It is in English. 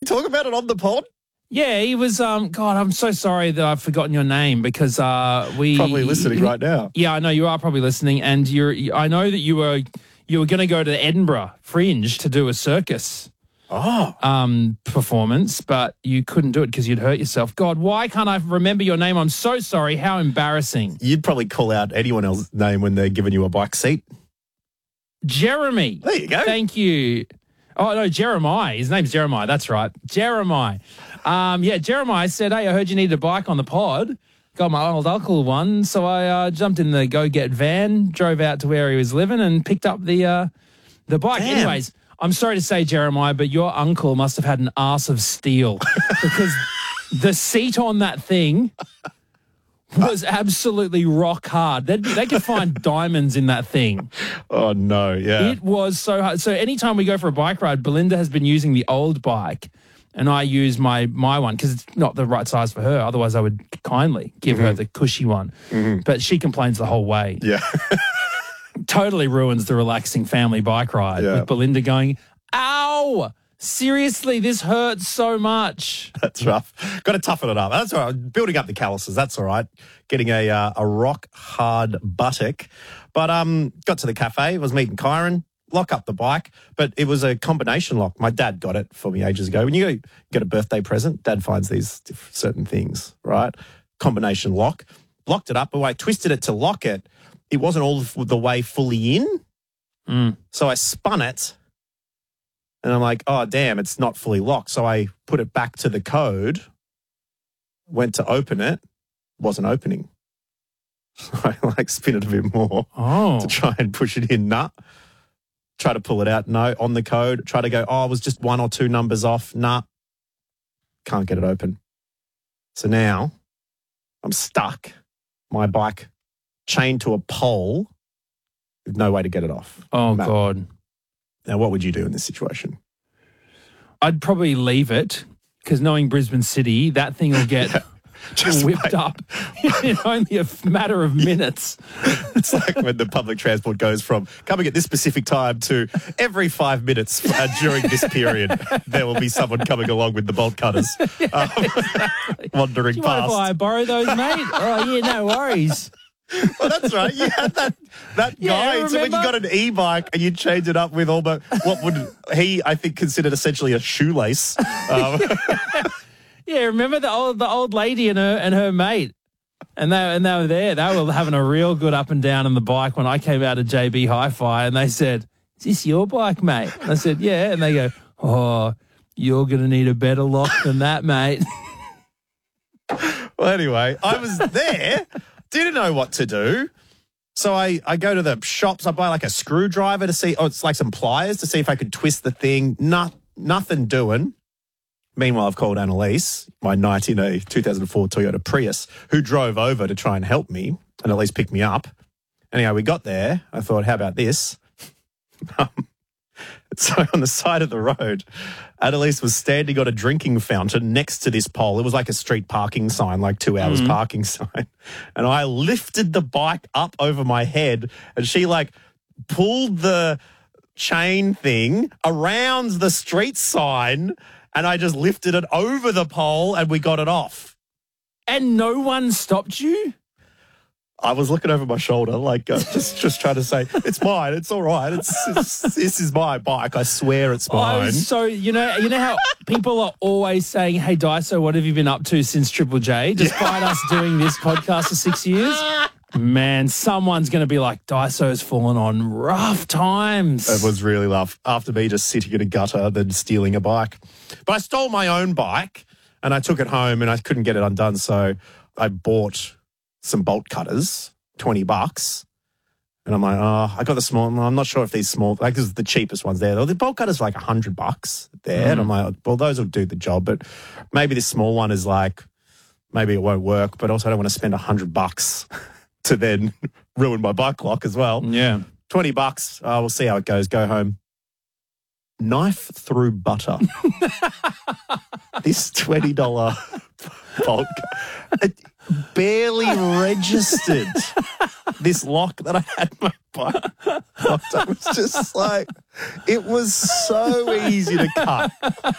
talk about it on the pod? Yeah, he was. God, I'm so sorry that I've forgotten your name because we Probably listening right now. Yeah, I know you are probably listening, and I know that you were going to go to the Edinburgh Fringe to do a circus performance, but you couldn't do it because you'd hurt yourself. God, why can't I remember your name? I'm so sorry. How embarrassing. You'd probably call out anyone else's name when they're giving you a bike seat. Jeremy. There you go. Thank you. Oh, no, Jeremiah. His name's Jeremiah. That's right. Jeremiah. Jeremiah said, hey, I heard you needed a bike on the pod. Got my old uncle one. So I jumped in the go-get van, drove out to where he was living and picked up the bike. Damn. Anyways, I'm sorry to say, Jeremiah, but your uncle must have had an arse of steel because the seat on that thing was absolutely rock hard. They could find diamonds in that thing. Oh, no, yeah. It was so hard. So anytime we go for a bike ride, Belinda has been using the old bike and I use my one because it's not the right size for her. Otherwise, I would kindly give her the cushy one. Mm-hmm. But she complains the whole way. Yeah. Totally ruins the relaxing family bike ride with Belinda going, ow! Seriously, this hurts so much. That's rough. Got to toughen it up. That's all right. Building up the calluses, that's all right. Getting a rock-hard buttock. But got to the cafe, was meeting Kyron, lock up the bike, but it was a combination lock. My dad got it for me ages ago. When you get a birthday present, Dad finds these certain things, right? Combination lock. Locked it up, but when I twisted it to lock it, it wasn't all the way fully in. So I spun it. And I'm like, oh, damn, it's not fully locked. So I put it back to the code, went to open it, wasn't opening. So I spin it a bit more to try and push it in. Nah. Try to pull it out. No, on the code. Try to go, it was just 1 or 2 numbers off. Nah. Can't get it open. So now I'm stuck. My bike chained to a pole with no way to get it off. Oh, God. Now, what would you do in this situation? I'd probably leave it because knowing Brisbane City, that thing will get whipped up in only a matter of minutes. It's like when the public transport goes from coming at this specific time to every 5 minutes during this period, there will be someone coming along with the bolt cutters wandering Do you past. mind if I borrow those, mate? Oh, yeah, no worries. Well, that's right. You had that guy. So when you got an e-bike and you changed it up with almost what would he, I think, considered essentially a shoelace. Yeah, remember the old lady and her mate, and they were there. They were having a real good up and down on the bike when I came out of JB Hi-Fi, and they said, "Is this your bike, mate?" And I said, "Yeah," and they go, "Oh, you're going to need a better lock than that, mate." Well, anyway, I was there. Didn't know what to do. So I go to the shops. I buy like a screwdriver to see, it's like some pliers to see if I could twist the thing. Nothing doing. Meanwhile, I've called Annalise, my knight in a 2004 Toyota Prius, who drove over to try and help me and at least pick me up. Anyhow, we got there. I thought, how about this? So on the side of the road, Annalise was standing on a drinking fountain next to this pole. It was like a street parking sign, like 2 hours parking sign. And I lifted the bike up over my head and she like pulled the chain thing around the street sign and I just lifted it over the pole and we got it off. And no one stopped you? I was looking over my shoulder, like just trying to say, it's mine, it's all right. This is my bike. I swear it's mine. So you know how people are always saying, "Hey, Daiso, what have you been up to since Triple J?" Despite us doing this podcast for 6 years, man, someone's going to be like, "Daiso's fallen on rough times." It was really rough. After me just sitting in a gutter, then stealing a bike, but I stole my own bike and I took it home and I couldn't get it undone, so I bought some bolt cutters, $20. And I'm like, I got the small, I'm not sure if these small, like, this is the cheapest ones there. The bolt cutters are like $100 there. And I'm like, well, those will do the job, but maybe this small one is like, maybe it won't work, but also I don't want to spend $100 to then ruin my bike lock as well. Yeah. $20. We'll see how it goes. Go home. Knife through butter. This $20 bolt, it barely registered this lock that I had my bike locked up. It was just like, it was so easy to cut.